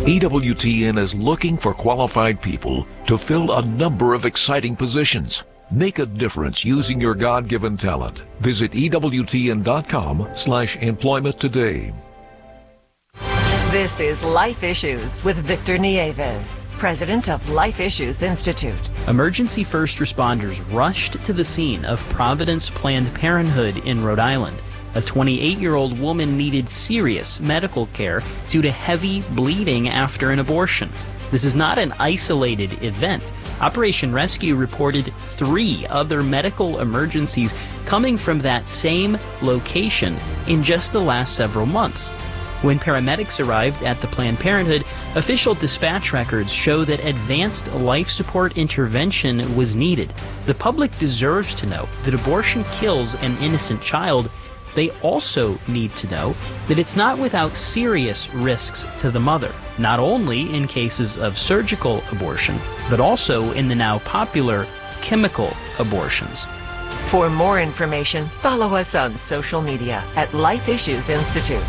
EWTN is looking for qualified people to fill a number of exciting positions. Make a difference using your God-given talent. Visit EWTN.com/employment today. This is Life Issues with Victor Nieves, president of Life Issues Institute. Emergency first responders rushed to the scene of Providence Planned Parenthood in Rhode Island. A 28-year-old woman needed serious medical care due to heavy bleeding after an abortion. This is not an isolated event. Operation Rescue reported 3 other medical emergencies coming from that same location in just the last several months. When paramedics arrived at the Planned Parenthood, official dispatch records show that advanced life support intervention was needed. The public deserves to know that abortion kills an innocent child. They also need to know that it's not without serious risks to the mother, not only in cases of surgical abortion, but also in the now popular chemical abortions. For more information, follow us on social media at Life Issues Institute.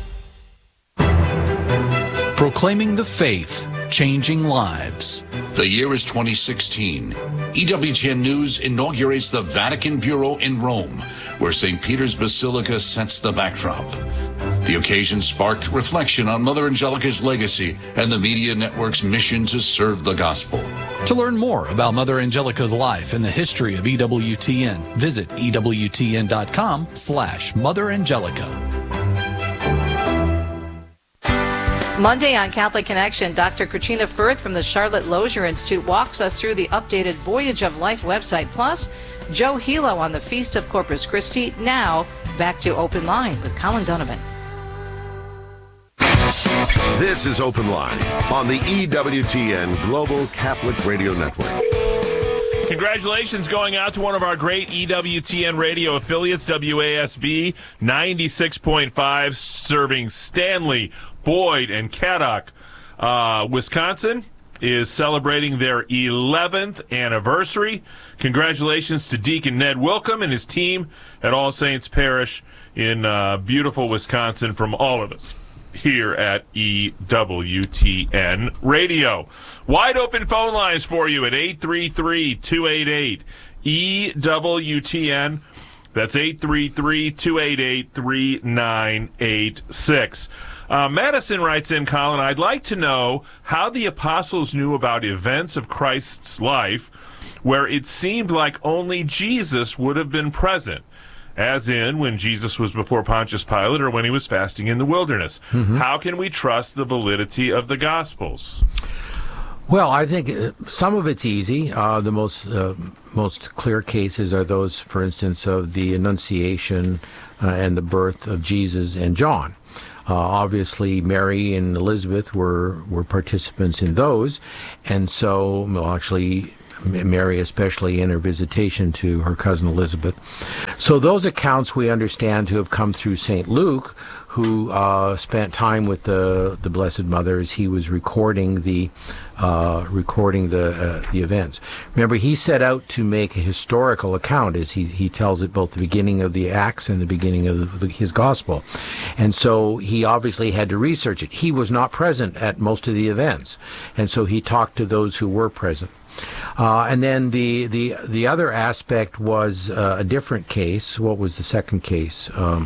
Proclaiming the faith, changing lives. The year is 2016. EWTN News inaugurates the Vatican Bureau in Rome, where St. Peter's Basilica sets the backdrop. The occasion sparked reflection on Mother Angelica's legacy and the media network's mission to serve the gospel. To learn more about Mother Angelica's life and the history of EWTN, visit EWTN.com/Mother Angelica. Monday on Catholic Connection, Dr. Katrina Firth from the Charlotte Lozier Institute walks us through the updated Voyage of Life website. Plus, Joe Hilo on the Feast of Corpus Christi. Now, back to Open Line with Colin Donovan. This is Open Line on the EWTN Global Catholic Radio Network. Congratulations going out to one of our great EWTN radio affiliates, WASB 96.5, serving Stanley, Boyd, and Caddock. Wisconsin is celebrating their 11th anniversary. Congratulations to Deacon Ned Wilcom and his team at All Saints Parish in beautiful Wisconsin, from all of us here at EWTN Radio. Wide open phone lines for you at 833-288-EWTN. That's 833-288-3986. Madison writes in, Colin, I'd like to know how the apostles knew about events of Christ's life where it seemed like only Jesus would have been present, as in when Jesus was before Pontius Pilate or when he was fasting in the wilderness. Mm-hmm. How can we trust the validity of the Gospels? Well, I think some of it's easy. The most clear cases are those, for instance, of the Annunciation and the birth of Jesus and John. Obviously, Mary and Elizabeth were participants in those, and so, well, actually, Mary especially in her visitation to her cousin Elizabeth. So those accounts we understand to have come through St. Luke, who spent time with the Blessed Mother as he was recording the events. Remember, he set out to make a historical account, as he tells it, both the beginning of the Acts and the beginning of his Gospel. And so he obviously had to research it. He was not present at most of the events, and so he talked to those who were present. And then the other aspect was a different case. What was the second case?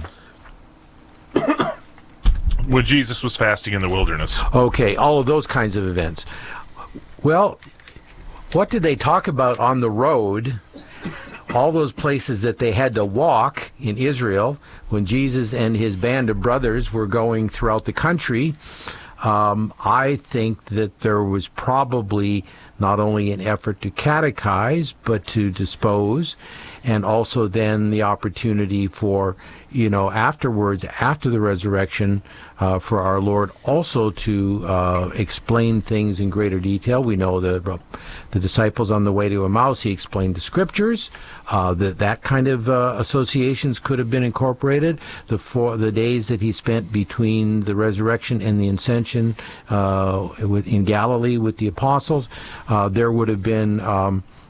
When Jesus was fasting in the wilderness. Okay, all of those kinds of events. Well, what did they talk about on the road? All those places that they had to walk in Israel when Jesus and his band of brothers were going throughout the country. I think that there was probably not only an effort to catechize, but to dispose, and also then the opportunity for, afterwards, after the resurrection, for our Lord also to explain things in greater detail. We know that the disciples on the way to Emmaus, he explained the scriptures, that kind of associations could have been incorporated. The days that he spent between the resurrection and the ascension in Galilee with the apostles, there would have been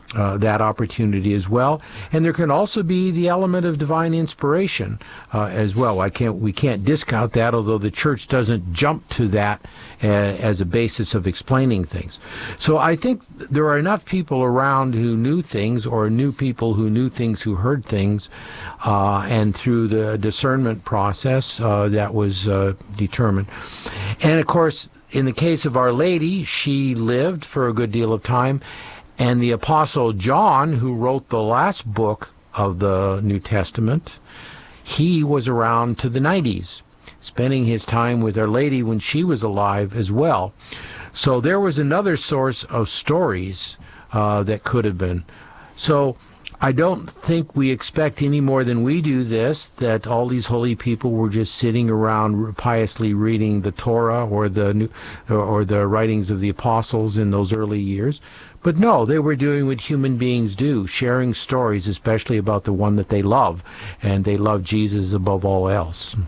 that opportunity as well. And there can also be the element of divine inspiration as well. We can't discount that, although the church doesn't jump to that as a basis of explaining things. So I think there are enough people around who knew things, or knew people who knew things, who heard things, and through the discernment process that was determined. And of course, in the case of Our Lady, she lived for a good deal of time. And the Apostle John, who wrote the last book of the New Testament, he was around to the 90s, spending his time with Our Lady when she was alive as well. So there was another source of stories that could have been. So I don't think we expect any more than we do this, that all these holy people were just sitting around piously reading the Torah or the writings of the apostles in those early years. But no, they were doing what human beings do, sharing stories, especially about the one that they love, and they love Jesus above all else.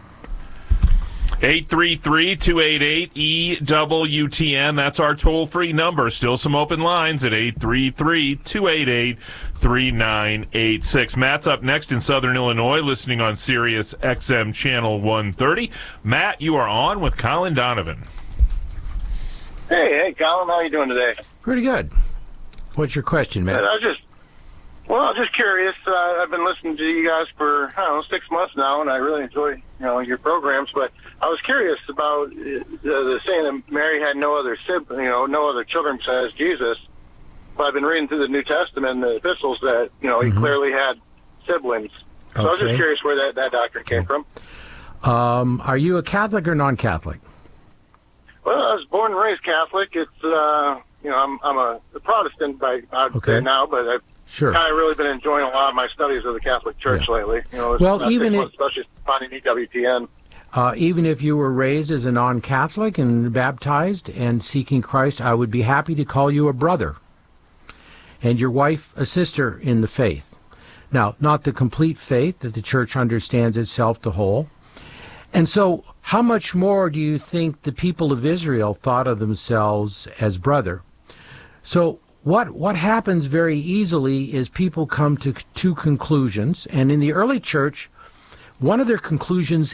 833-288-EWTN. That's our toll-free number. Still some open lines at 833-288-3986. Matt's up next in Southern Illinois, listening on Sirius XM Channel 130. Matt, you are on with Colin Donovan. Hey, Colin. How you doing today? Pretty good. What's your question, Matt? I was just curious. I've been listening to you guys for 6 months now, and I really enjoy your programs. But I was curious about the saying that Mary had no other children besides Jesus. But I've been reading through the New Testament and the epistles that he clearly had siblings. So I was just curious where that doctrine came from. Are you a Catholic or non-Catholic? Well, I was born and raised Catholic. It's I'm a Protestant say now, but I've kind of really been enjoying a lot of my studies of the Catholic Church lately. Especially finding EWTN. Even if you were raised as a non-Catholic and baptized and seeking Christ, I would be happy to call you a brother, and your wife a sister in the faith. Now, not the complete faith that the Church understands itself to hold. And so, how much more do you think the people of Israel thought of themselves as brother? So what happens very easily is people come to two conclusions, and in the early church, one of their conclusions,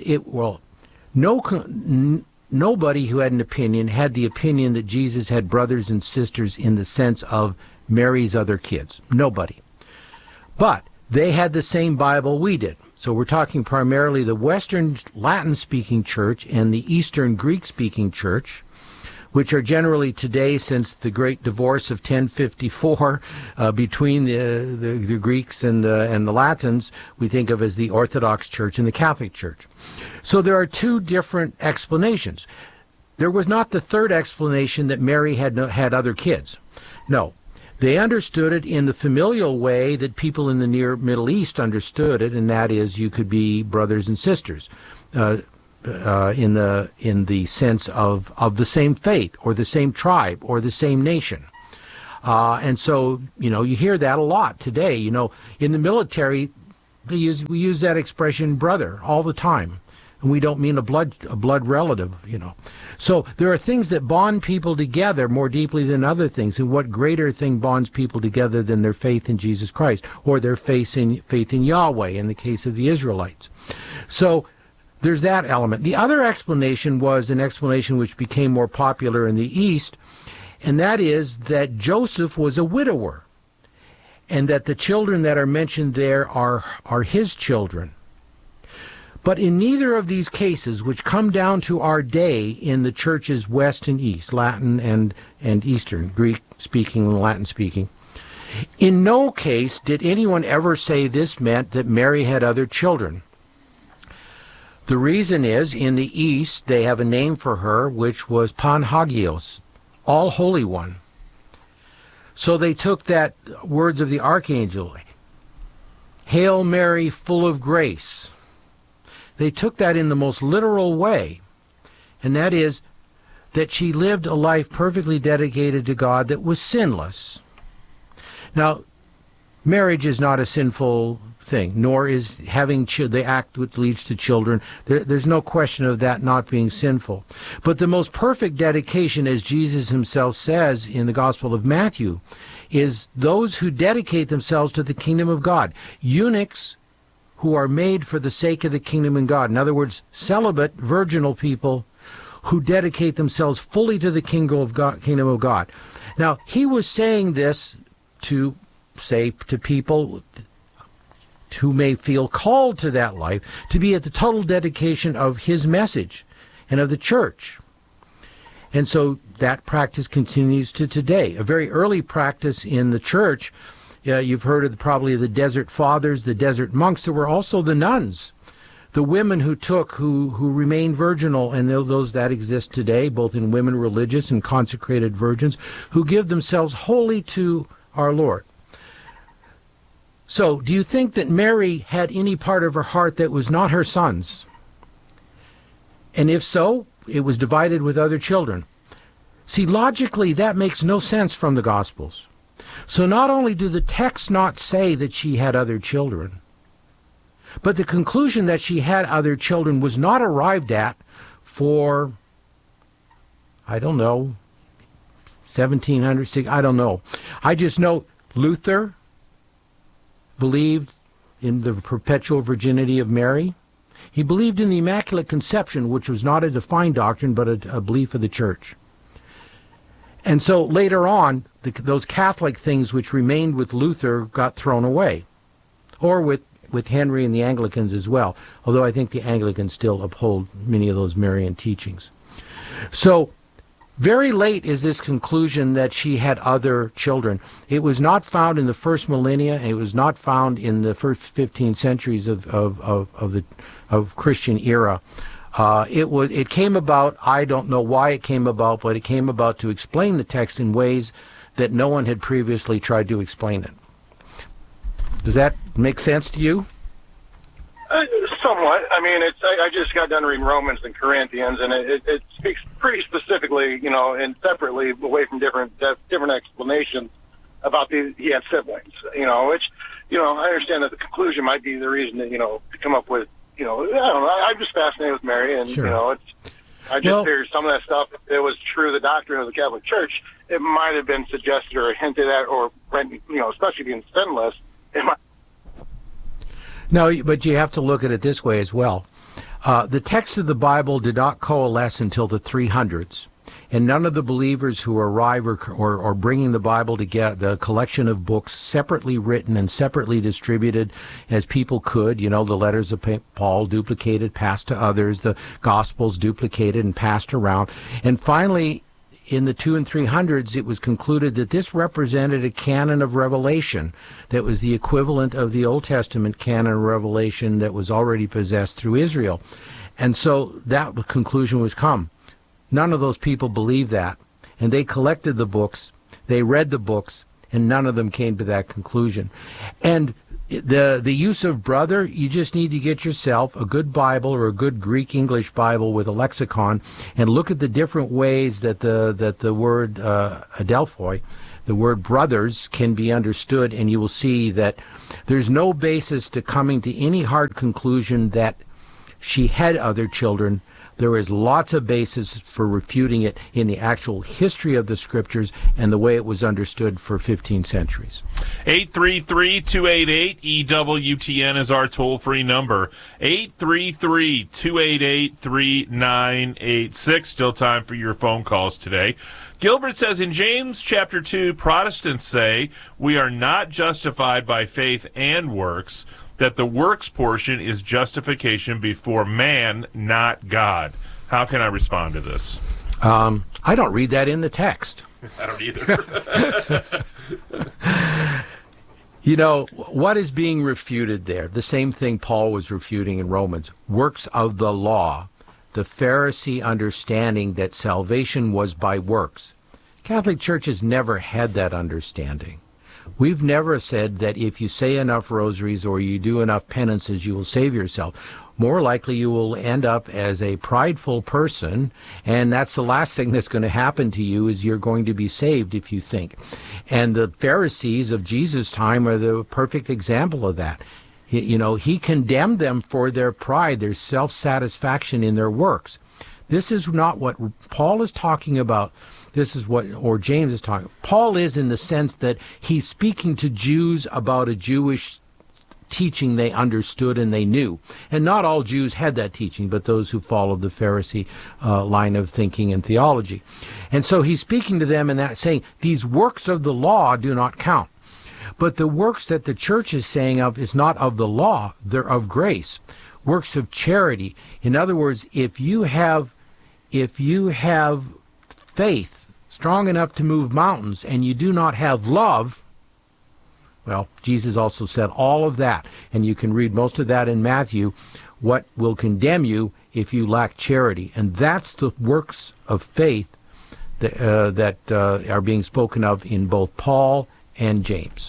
nobody who had an opinion had the opinion that Jesus had brothers and sisters in the sense of Mary's other kids. Nobody. But they had the same Bible we did. So we're talking primarily the Western Latin-speaking church and the Eastern Greek-speaking church, which are generally today, since the great divorce of 1054 between the Greeks and the Latins, we think of as the Orthodox Church and the Catholic Church. So there are two different explanations. There was not the third explanation that Mary had other kids. No. They understood it in the familial way that people in the near Middle East understood it, and that is you could be brothers and sisters in the sense of the same faith or the same tribe or the same nation. And so, you hear that a lot today. In the military, we use that expression brother all the time. And we don't mean a blood relative, So there are things that bond people together more deeply than other things. And what greater thing bonds people together than their faith in Jesus Christ or their faith in Yahweh in the case of the Israelites? So there's that element. The other explanation was an explanation which became more popular in the East, and that is that Joseph was a widower and that the children that are mentioned there are his children. But in neither of these cases, which come down to our day in the churches West and East, Latin and Eastern, Greek-speaking and Latin-speaking, in no case did anyone ever say this meant that Mary had other children. The reason is, in the East, they have a name for her, which was Panhagios, All Holy One. So they took that words of the archangel, Hail Mary, full of grace. They took that in the most literal way, and that is that she lived a life perfectly dedicated to God that was sinless. Now, marriage is not a sinful thing, nor is having the act which leads to children. There's no question of that not being sinful. But the most perfect dedication, as Jesus himself says in the Gospel of Matthew, is those who dedicate themselves to the kingdom of God. Eunuchs who are made for the sake of the kingdom of God. In other words, celibate, virginal people who dedicate themselves fully to the kingdom of God. Now, he was saying this to people who may feel called to that life, to be at the total dedication of his message and of the church. And so that practice continues to today. A very early practice in the church, you've heard of probably the Desert Fathers, the Desert Monks. There were also the nuns, the women who remained virginal, and those that exist today, both in women religious and consecrated virgins, who give themselves wholly to our Lord. So, do you think that Mary had any part of her heart that was not her son's? And if so, it was divided with other children. See, logically, that makes no sense from the Gospels. So not only do the texts not say that she had other children, but the conclusion that she had other children was not arrived at for, I don't know, 1700, I don't know. I just know Luther believed in the perpetual virginity of Mary. He believed in the Immaculate Conception, which was not a defined doctrine, but a belief of the Church. And so later on, those Catholic things which remained with Luther got thrown away, or with Henry and the Anglicans as well, although I think the Anglicans still uphold many of those Marian teachings. So very late is this conclusion that she had other children. It was not found in the first millennia, and it was not found in the first 15 centuries of Christian era. It came about, I don't know why it came about, but it came about to explain the text in ways that no one had previously tried to explain it. Does that make sense to you? Somewhat. I mean, I just got done reading Romans and Corinthians, and it speaks pretty specifically, and separately, away from different explanations about he had siblings, which, I understand that the conclusion might be the reason that, to come up with, I don't know, I'm just fascinated with Mary, and, sure. I just figured some of that stuff, if it was true, the doctrine of the Catholic Church, it might have been suggested or hinted at, or, especially being sinless, it might. No, but you have to look at it this way as well. The text of the Bible did not coalesce until the 300s, and none of the believers who arrive or bringing the Bible together, the collection of books separately written and separately distributed as people could, the letters of Paul duplicated, passed to others, the Gospels duplicated and passed around, and finally, in the 200s and 300s, it was concluded that this represented a canon of revelation that was the equivalent of the Old Testament canon of revelation that was already possessed through Israel. And so that conclusion was come. None of those people believed that. And they collected the books, they read the books, and none of them came to that conclusion. And the use of brother, you just need to get yourself a good Bible or a good Greek-English Bible with a lexicon and look at the different ways that the word adelphoi, the word brothers, can be understood, and you will see that there's no basis to coming to any hard conclusion that she had other children. There is lots of basis for refuting it in the actual history of the Scriptures and the way it was understood for 15 centuries. 833-288-EWTN is our toll-free number. 833-288-3986. Still time for your phone calls today. Gilbert says, in James chapter 2, Protestants say we are not justified by faith and works, that the works portion is justification before man, not God. How can I respond to this? I don't read that in the text. I don't either. What is being refuted there? The same thing Paul was refuting in Romans. Works of the law. The Pharisee understanding that salvation was by works. Catholic Church has never had that understanding. We've never said that if you say enough rosaries or you do enough penances, you will save yourself. More likely you will end up as a prideful person, and that's the last thing that's going to happen to you, is you're going to be saved if you think. And the Pharisees of Jesus' time are the perfect example of that. He condemned them for their pride, their self-satisfaction in their works. This is not what Paul is talking about. This is what, or James is talking. Paul is in the sense that he's speaking to Jews about a Jewish teaching they understood and they knew. And not all Jews had that teaching, but those who followed the Pharisee line of thinking and theology. And so he's speaking to them in that, saying, these works of the law do not count. But the works that the church is saying of is not of the law, they're of grace. Works of charity. In other words, if you have faith strong enough to move mountains and you do not have love, well, Jesus also said all of that, and you can read most of that in Matthew, what will condemn you if you lack charity. And that's the works of faith that are being spoken of in both Paul and James.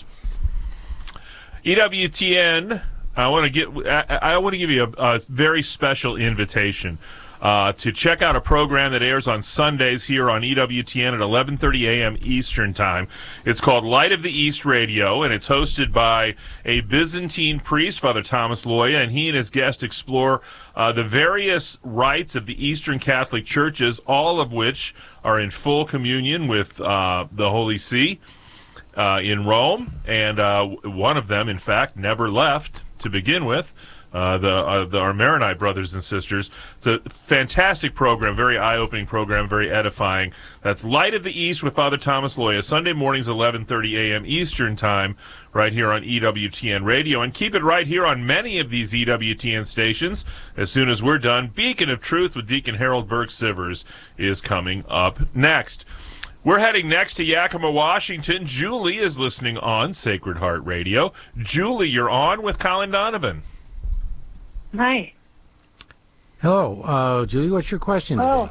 EWTN, I want to give you a very special invitation to check out a program that airs on Sundays here on EWTN at 11:30 a.m. Eastern Time. It's called Light of the East Radio, and it's hosted by a Byzantine priest, Father Thomas Loya, and he and his guests explore the various rites of the Eastern Catholic churches, all of which are in full communion with the Holy See in Rome, and one of them, in fact, never left to begin with. Our Maronite brothers and sisters. It's a fantastic program, very eye-opening program, very edifying. That's Light of the East with Father Thomas Loya, Sunday mornings, 11:30 a.m. Eastern Time, right here on EWTN Radio. And keep it right here on many of these EWTN stations. As soon as we're done, Beacon of Truth with Deacon Harold Burke-Sivers is coming up next. We're heading next to Yakima, Washington. Julie is listening on Sacred Heart Radio. Julie, you're on with Colin Donovan. Hi. Hello, Julie. What's your question today?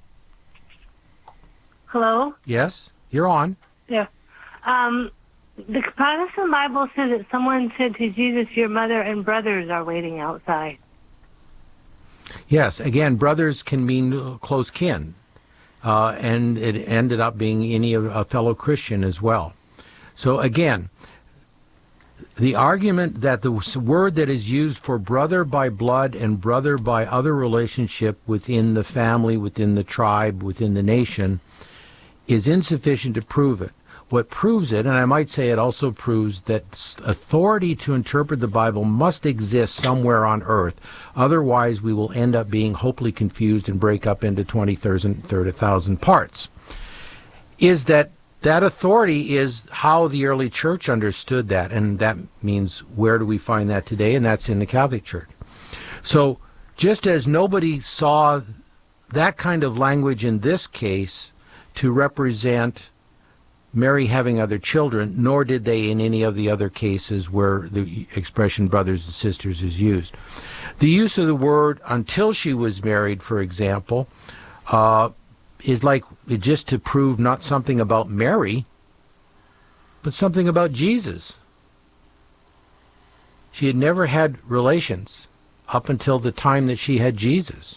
Hello? Yes, you're on. Yeah. The Protestant Bible says that someone said to Jesus, your mother and brothers are waiting outside. Yes, again, brothers can mean close kin. And it ended up being a fellow Christian as well. So again, the argument that the word that is used for brother by blood and brother by other relationship within the family, within the tribe, within the nation, is insufficient to prove it. What proves it, and I might say it also proves that authority to interpret the Bible must exist somewhere on earth. Otherwise, we will end up being hopelessly confused and break up into 20, 30,000 parts. Is that authority is how the early church understood that, and that means where do we find that today? And that's in the Catholic Church. So just as nobody saw that kind of language in this case to represent Mary having other children, nor did they in any of the other cases where the expression brothers and sisters is used. The use of the word until she was married, for example, is like just to prove not something about Mary, but something about Jesus. She had never had relations up until the time that she had Jesus.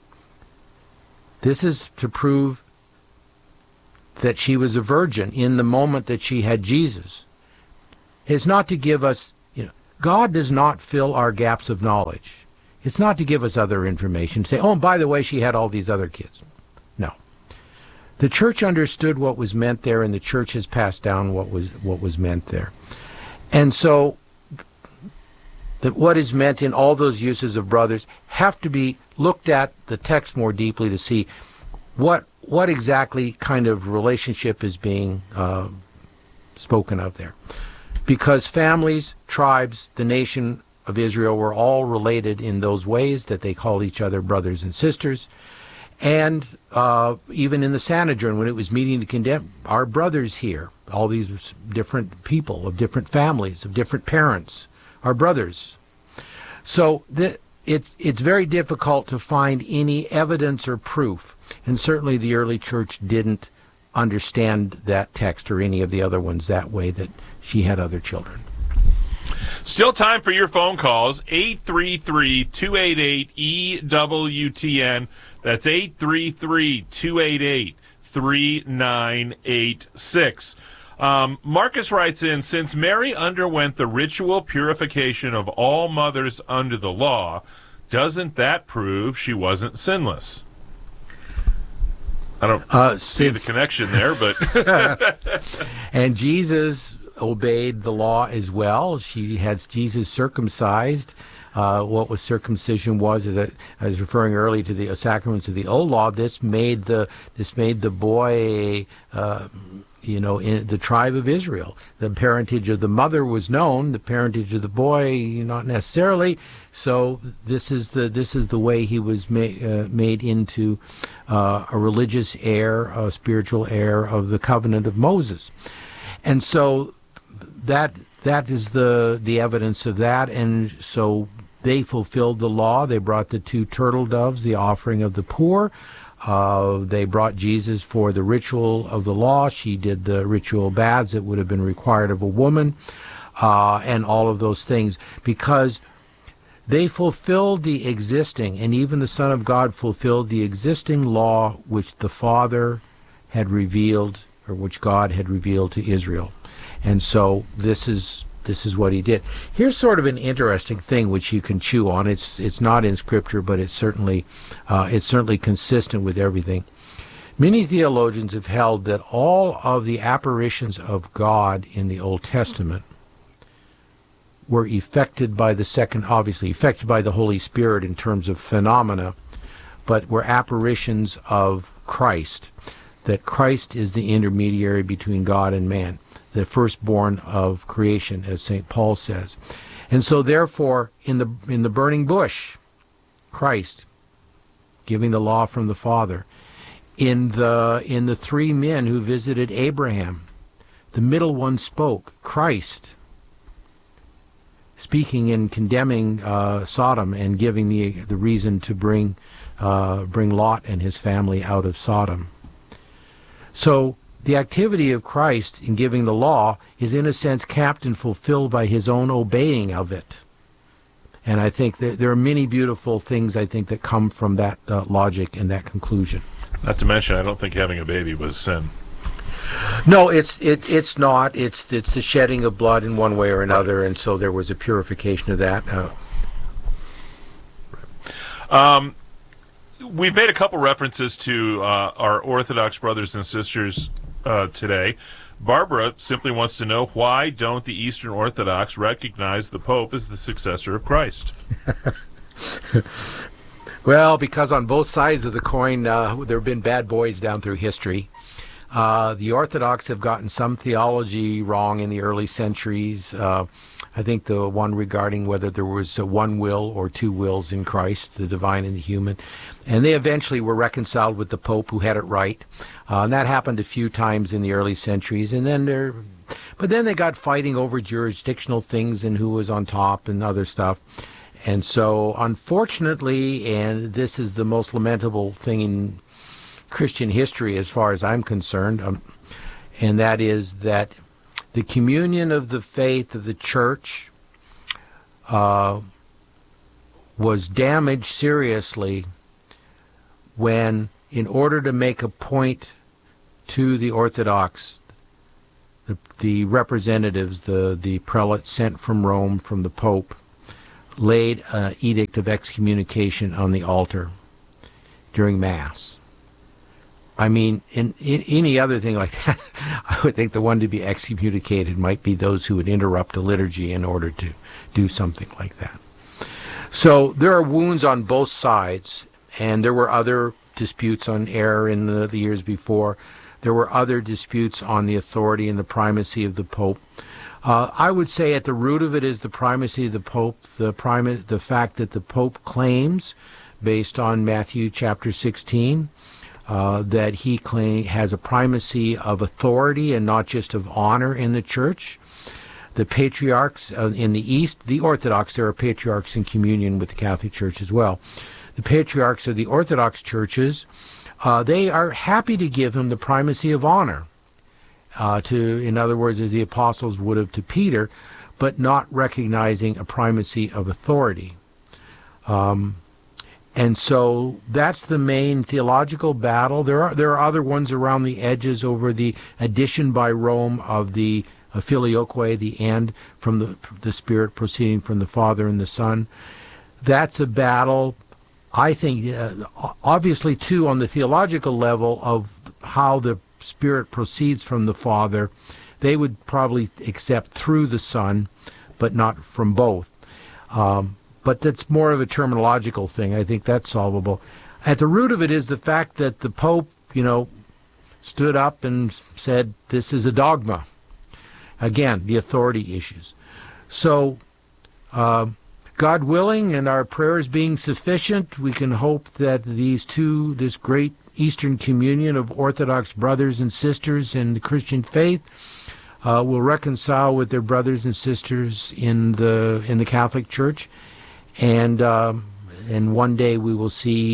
This is to prove that she was a virgin in the moment that she had Jesus. It's not to give us, God does not fill our gaps of knowledge. It's not to give us other information, say, oh, and by the way, she had all these other kids. No. The church understood what was meant there, and the church has passed down what was meant there. And so that what is meant in all those uses of brothers have to be looked at the text more deeply to see what exactly kind of relationship is being spoken of there. Because families, tribes, the nation of Israel were all related in those ways that they called each other brothers and sisters. And even in the Sanhedrin, when it was meeting to condemn our brothers here, all these different people of different families, of different parents, our brothers. So it's very difficult to find any evidence or proof. And certainly the early church didn't understand that text or any of the other ones that way, that she had other children. Still time for your phone calls, 833-288-EWTN. That's 833-288-3986. Marcus writes in, since Mary underwent the ritual purification of all mothers under the law, doesn't that prove she wasn't sinless? I don't see the connection there, but... And Jesus obeyed the law as well. She had Jesus circumcised. What was circumcision was, as I was referring earlier to the sacraments of the old law. This made the boy, in the tribe of Israel. The parentage of the mother was known. The parentage of the boy, not necessarily. So this is the way he was made into a religious heir, a spiritual heir of the covenant of Moses, and so that is the evidence of that, and so. They fulfilled the law. They brought the 2 turtle doves, the offering of the poor. They brought Jesus for the ritual of the law. She did the ritual baths that would have been required of a woman, and all of those things, because they fulfilled the existing, and even the Son of God fulfilled the existing law which the Father had revealed, or which God had revealed to Israel. And so this is what he did. Here's sort of an interesting thing which you can chew on. It's not in Scripture, but it's certainly consistent with everything. Many theologians have held that all of the apparitions of God in the Old Testament were effected by effected by the Holy Spirit in terms of phenomena, but were apparitions of Christ, that Christ is the intermediary between God and man, the firstborn of creation, as St. Paul says. And so therefore, in the burning bush, Christ giving the law from the Father. In the 3 men who visited Abraham, the middle one spoke, Christ, speaking and condemning Sodom and giving the reason to bring Lot and his family out of Sodom. So the activity of Christ in giving the law is in a sense capped and fulfilled by his own obeying of it. And I think that there are many beautiful things, I think, that come from that logic and that conclusion. Not to mention, I don't think having a baby was sin. No, it's not. It's the shedding of blood in one way or another, right. And so there was a purification of that. We've made a couple references to our Orthodox brothers and sisters today. Barbara simply wants to know, why don't the Eastern Orthodox recognize the Pope as the successor of Christ? Well, because on both sides of the coin, there have been bad boys down through history. The Orthodox have gotten some theology wrong in the early centuries. I think the one regarding whether there was one will or 2 wills in Christ, the divine and the human. And they eventually were reconciled with the Pope, who had it right. And that happened a few times in the early centuries. And then they got fighting over jurisdictional things and who was on top and other stuff. And so, unfortunately, and this is the most lamentable thing in Christian history as far as I'm concerned, and that is that the communion of the faith of the Church was damaged seriously when, in order to make a point to the Orthodox, the representatives, the prelates sent from Rome, from the Pope, laid an edict of excommunication on the altar during Mass. I mean, in any other thing like that, I would think the one to be excommunicated might be those who would interrupt a liturgy in order to do something like that. So there are wounds on both sides, and there were other disputes on error in the years before. There were other disputes on the authority and the primacy of the Pope. I would say at the root of it is the primacy of the Pope, the fact that the Pope claims, based on Matthew chapter 16, that he has a primacy of authority and not just of honor in the Church. The patriarchs in the East, the Orthodox, there are patriarchs in communion with the Catholic Church as well. The patriarchs of the Orthodox churches, they are happy to give him the primacy of honor, in other words, as the apostles would have to Peter, but not recognizing a primacy of authority. And so that's the main theological battle. There are other ones around the edges over the addition by Rome of the filioque, the and, from the Spirit proceeding from the Father and the Son. That's a battle, I think, obviously, too, on the theological level of how the Spirit proceeds from the Father. They would probably accept through the Son, but not from both. But that's more of a terminological thing. I think that's solvable. At the root of it is the fact that the Pope, stood up and said, this is a dogma. Again, the authority issues. So, God willing, and our prayers being sufficient, we can hope that this great Eastern communion of Orthodox brothers and sisters in the Christian faith will reconcile with their brothers and sisters in the Catholic Church. And one day we will see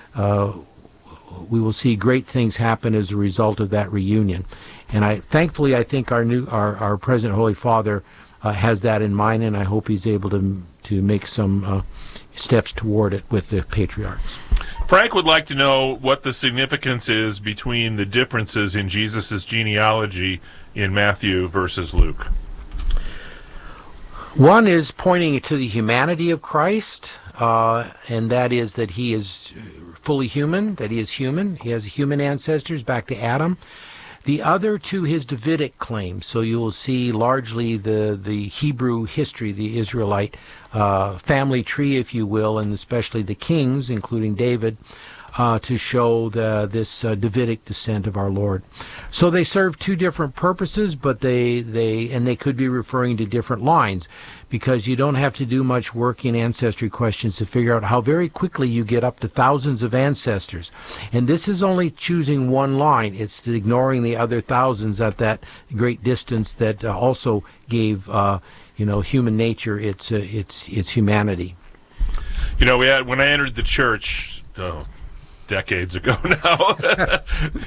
great things happen as a result of that reunion. And thankfully I think our President Holy Father has that in mind, and I hope he's able to make some steps toward it with the patriarchs. Frank would like to know what the significance is between the differences in Jesus' genealogy in Matthew versus Luke. One is pointing to the humanity of Christ, and that is that he is fully human, that he is human. He has human ancestors back to Adam. The other to his Davidic claim. So you will see largely the Hebrew history, the Israelite family tree, if you will, and especially the kings, including David, to show this Davidic descent of our Lord. So they serve two different purposes, but they could be referring to different lines, because you don't have to do much work in ancestry questions to figure out how very quickly you get up to thousands of ancestors. And this is only choosing one line. It's ignoring the other thousands at that great distance that also gave human nature its humanity. When I entered the church, decades ago now,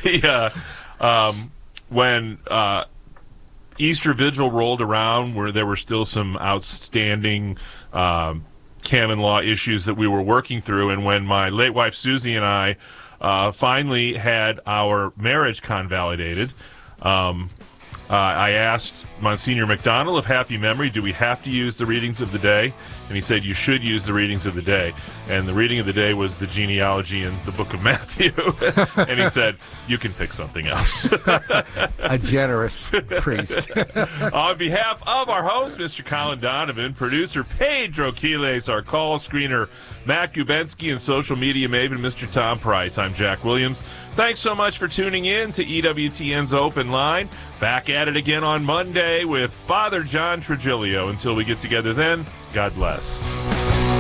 when Easter Vigil rolled around, where there were still some outstanding canon law issues that we were working through, and when my late wife Susie and I finally had our marriage convalidated, I asked Monsignor McDonald of happy memory, do we have to use the readings of the day? And he said, you should use the readings of the day. And the reading of the day was the genealogy in the book of Matthew. And he said, you can pick something else. A generous priest. On behalf of our host, Mr. Colin Donovan, producer Pedro Quiles, our call screener Matt Gubensky, and social media maven Mr. Tom Price, I'm Jack Williams. Thanks so much for tuning in to EWTN's Open Line. Back at it again on Monday with Father John Trigilio. Until we get together then, God bless.